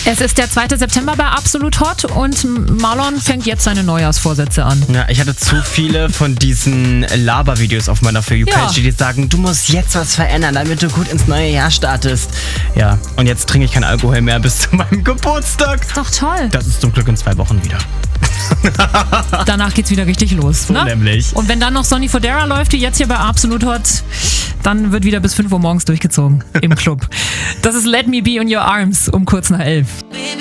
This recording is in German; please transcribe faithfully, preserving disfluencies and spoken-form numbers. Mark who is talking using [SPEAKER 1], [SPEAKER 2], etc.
[SPEAKER 1] Es ist der zweite September bei Absolut Hot und Marlon fängt jetzt seine Neujahrsvorsätze an.
[SPEAKER 2] Ja, ich hatte zu viele von diesen Laber-Videos auf meiner For You-Page,
[SPEAKER 1] Ja.
[SPEAKER 2] die sagen, du musst jetzt was verändern, damit du gut ins neue Jahr startest. Ja, und jetzt trinke ich keinen Alkohol mehr bis zu meinem Geburtstag.
[SPEAKER 1] Ist doch toll.
[SPEAKER 2] Das ist zum Glück in zwei Wochen wieder.
[SPEAKER 1] Danach geht's wieder richtig los.
[SPEAKER 2] So
[SPEAKER 1] Ne?
[SPEAKER 2] nämlich.
[SPEAKER 1] Und wenn dann noch Sonny Fodera läuft, die jetzt hier bei Absolut Hot, dann wird wieder bis fünf Uhr morgens durchgezogen im Club. Das ist Let Me Be in Your Arms um kurz nach elf.
[SPEAKER 3] Baby,